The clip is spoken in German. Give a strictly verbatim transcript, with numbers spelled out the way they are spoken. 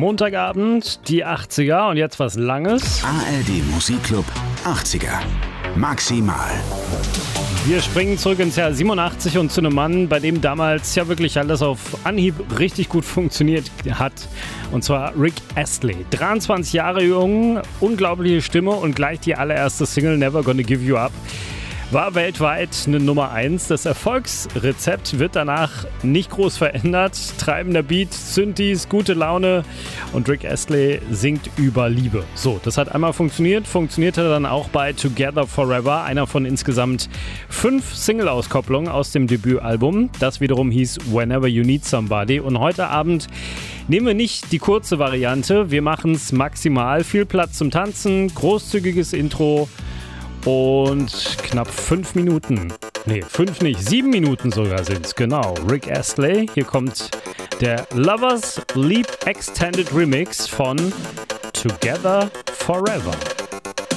Montagabend, die achtziger und jetzt was Langes. A R D Musikclub achtziger. Maximal. Wir springen zurück ins Jahr siebenundachtzig und zu einem Mann, bei dem damals ja wirklich alles auf Anhieb richtig gut funktioniert hat. Und zwar Rick Astley. dreiundzwanzig Jahre jung, unglaubliche Stimme und gleich die allererste Single Never Gonna Give You Up war weltweit eine Nummer eins. Das Erfolgsrezept wird danach nicht groß verändert. Treibender Beat, Synthes, gute Laune und Rick Astley singt über Liebe. So, das hat einmal funktioniert. Funktionierte dann auch bei Together Forever, einer von insgesamt fünf Single-Auskopplungen aus dem Debütalbum. Das wiederum hieß Whenever You Need Somebody. Und heute Abend nehmen wir nicht die kurze Variante. Wir machen es maximal. Viel Platz zum Tanzen, großzügiges Intro. Und knapp fünf Minuten, nee, fünf nicht, sieben Minuten sogar sind's, genau. Rick Astley, hier kommt der Lovers Leap Extended Remix von Together Forever.